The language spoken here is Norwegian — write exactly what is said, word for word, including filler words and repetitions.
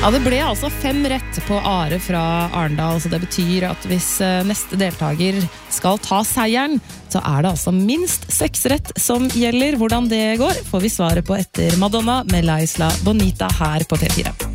Ja, det ble altså fem rett på Are fra Arendal, så det betyr at hvis neste deltaker skal ta seieren, så er det altså minst seks rett som gjelder. Hvordan det går, får vi svaret på etter Madonna med La Isla Bonita her på P fire.